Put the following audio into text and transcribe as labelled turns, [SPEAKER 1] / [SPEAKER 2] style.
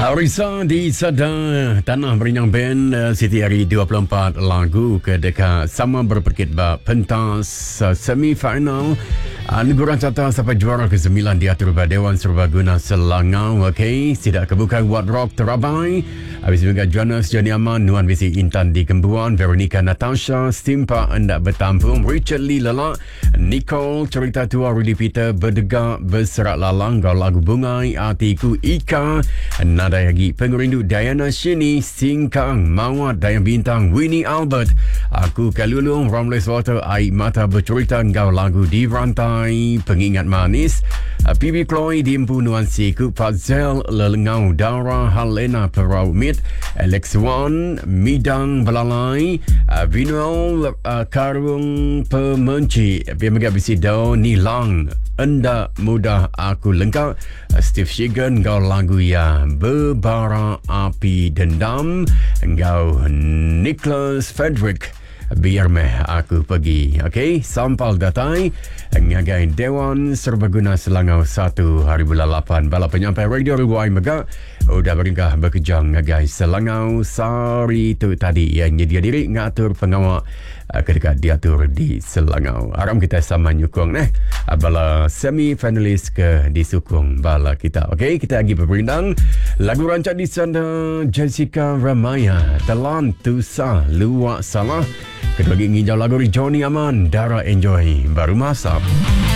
[SPEAKER 1] Arisa di Sada Tanah Berinyang Band Siti hari 24 lagu ke dekat sama berpekit bab pentas semi-final Negara Cata sampai juara ke-9 diatur oleh Dewan Serbaguna Selangau. Okey, tidak kebuka Wat Rock Terabai. Habis juga Jonas Jani Aman, Nuan Bisi Intan di Kembuan, Veronica Natasha, Stimpa Hendak Bertampung, Richard Lee Lelak, Nicole Cerita Tua, Rudy Peter Berdegak Berserak Lalang, Gau Lagu Bungai, Atiku Ika, Nada Yagi Pengerindu Diana Shini, Singkang Mawat Dayang Bintang, Winnie Albert, Aku Kalulung, Romless Water, Air Mata Bercerita, Gau Lagu di Rantai, Pengingat Manis, PB Chloe Dimpu Nuansi, Kup Fazal Lelengau Dara, Halena Perau Mit, Alex Wan, Midang Belalai, Vinuel Karung Pemenci, Biar Bisi Dao Nilang, Enda Mudah Aku Lengkap, Steve Shigan, Gau Lagu Ya Berbara Api Dendam, Gau Nicholas Frederick, Biar Meh Aku Pergi. Okey, sampal datai ngagai Dewan Serbaguna Selangau 1 hari bulan 8 bala penyampai Radio Ruai Mega udah beringkah berkejang ngagai Selangau sari tu tadi yang nyedia diri ngatur pengawak kedekat diatur di Selangau. Aram kita sama nyukung bala semi finalis ke disukung bala kita. Okey, kita lagi berperindang lagu rancak di sana Jessica Ramaya Telan Tusa Luak Salah. Kedua ingin jauh lagu Johnny Aman Dara Enjoy baru masak.